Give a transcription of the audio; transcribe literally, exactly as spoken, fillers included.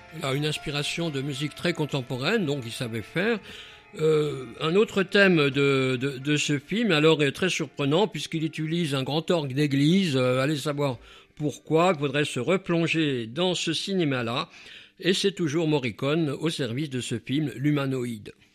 Là, une inspiration de musique très contemporaine, donc il savait faire. Euh, un autre thème de, de, de ce film, alors, est très surprenant puisqu'il utilise un grand orgue d'église. Euh, allez savoir pourquoi. Il faudrait se replonger dans ce cinéma-là. Et c'est toujours Morricone au service de ce film, L'Humanoïde.